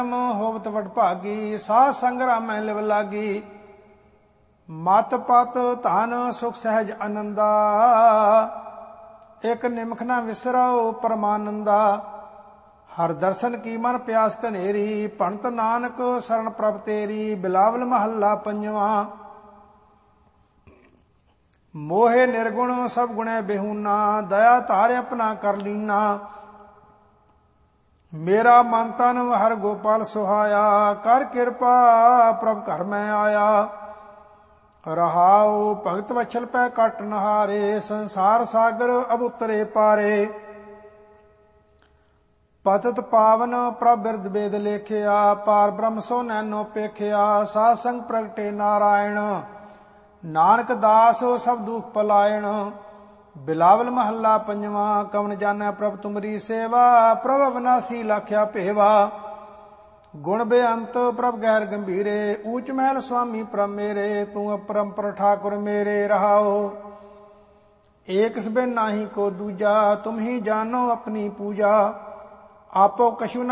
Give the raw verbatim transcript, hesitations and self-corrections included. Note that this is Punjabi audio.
ਹੋਵਤ ਵਡਭਾਗੀ, ਸਾਧ ਸੰਗ ਰਾਮੈ ਲਿਵ ਲਾਗੀ। ਮਤ ਪਤ ਧਨ ਸੁਖ ਸਹਿਜ ਆਨੰਦਾ, ਇਕ ਨਿਮਖ ਨਾ ਵਿਸਰੋ ਪਰਮਾਨੰਦਾ। ਹਰ ਦਰਸ਼ਨ ਕੀ ਮਨ ਪਿਆਸ ਧਨੇਰੀ, ਭਣਤ ਨਾਨਕ ਸਰਣ ਪ੍ਰਭ ਤੇਰੀ। ਬਿਲਾਵਲ ਮਹੱਲਾ ਪੰਜਵਾਂ। ਮੋਹਿ ਨਿਰਗੁਣ ਸਭ ਗੁਣੈ ਬਿਹੂਨਾ, ਦਇਆ ਧਾਰ ਆਪਣਾ ਕਰ ਲੀਨਾ। ਮੇਰਾ ਮਨ ਤਨ ਹਰ ਗੋਪਾਲ ਸੁਹਾਇਆ, ਕਰ ਕਿਰਪਾ ਪ੍ਰਭ ਘਰ ਮੈਂ ਆਇਆ। ਰਹਾਉ ਭਗਤ ਵਛਲ ਪੈ ਕਟ ਨਹਾਰੇ, ਸੰਸਾਰ ਸਾਗਰ ਅਬ ਉਤਰੇ ਪਾਰੇ। ਪਤਿਤ ਪਾਵਨ ਪ੍ਰਭ ਬਿਰਦ ਬੇਦ ਲੇਖਿਆ, ਪਾਰ ਬ੍ਰਹਮ ਸੋ ਨੈਨੋ ਪੇਖਿਆ। ਸਾਧ ਸੰਗ ਪ੍ਰਗਟੇ ਨਾਰਾਇਣ, ਨਾਨਕ ਦਾਸ ਸਭ ਦੁਖ ਪਲਾਇਣ। ਬਿਲਾਵਲ ਮਹੱਲਾ ਪੰਜਵਾਂ। ਕਵਣ ਜਾਣੈ ਪ੍ਰਭ ਤੁਮਰੀ ਸੇਵਾ, ਪ੍ਰਭ ਅਵਨਾਸੀ ਲਾਖਿਆ ਭੇਵਾ। ਗੁਣ ਬੇਅੰਤ ਪ੍ਰਭ ਗੈਰ ਗੰਭੀਰੇ, ਊਚ ਮਹਿਲ ਸੁਆਮੀ ਪ੍ਰਭ ਮੇਰੇ। ਤੂੰ ਅਪਰੰਪਰ ਠਾਕੁਰ ਮੇਰੇ ਰਹਾਓ, ਏਕ ਸਬੈ ਨਾਹੀ ਕੋ ਦੂਜਾ। ਤੁਮ ਹੀ ਜਾਨੋ ਆਪਣੀ ਪੂਜਾ, ਆਪੋ ਕਛੂ